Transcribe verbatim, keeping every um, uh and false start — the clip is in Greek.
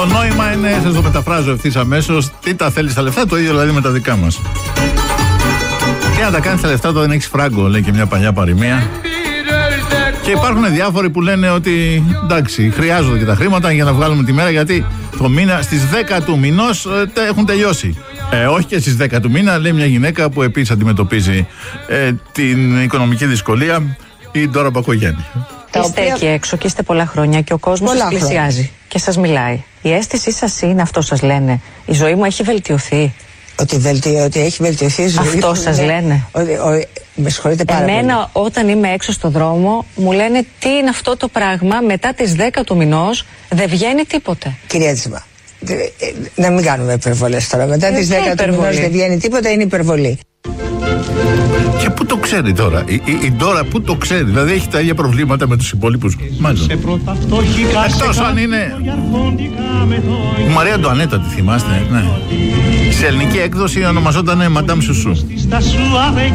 Το νόημα είναι, σας το μεταφράζω ευθύς αμέσως, τι τα θέλεις τα λεφτά, το ίδιο δηλαδή με τα δικά μας. Και να τα κάνεις τα λεφτά όταν δεν έχεις φράγκο, λέει και μια παλιά παροιμία. Και υπάρχουν διάφοροι που λένε ότι εντάξει, χρειάζονται και τα χρήματα για να βγάλουμε τη μέρα, γιατί το μήνα στις δέκα του μηνός ε, έχουν τελειώσει. Ε, όχι και στις δέκα του μήνα, λέει μια γυναίκα που επίσης αντιμετωπίζει ε, την οικονομική δυσκολία, η Ντόρα Μπακογιάννη. Είστε οποία... εκεί έξω και είστε πολλά χρόνια και ο κόσμος σας πλησιάζει χρόνια. Και σας μιλάει. Η αίσθησή σας είναι, αυτό σας λένε, η ζωή μου έχει βελτιωθεί? Ότι, βελτι... ότι έχει βελτιωθεί η ζωή. Αυτό σας είναι... λένε? Ότι, ο... Με συγχωρείτε πάρα Εμένα, πολύ. Όταν είμαι έξω στο δρόμο, μου λένε τι είναι αυτό το πράγμα, μετά τις δέκα του μηνός δεν βγαίνει τίποτε. Κυρία Τσίμα, να μην κάνουμε υπερβολές τώρα. Μετά τις δέκα του μηνός δεν βγαίνει τίποτα, είναι υπερβολή. Και πού το ξέρει τώρα, η, η, η Ντόρα πού το ξέρει, δηλαδή έχει τα ίδια προβλήματα με τους υπόλοιπους, μάλλον. Εκτός αν είναι η Μαρία Αντουανέτα, τη θυμάστε, ναι. Σε ελληνική έκδοση ονομαζόταν Μαντάμ Σουσού.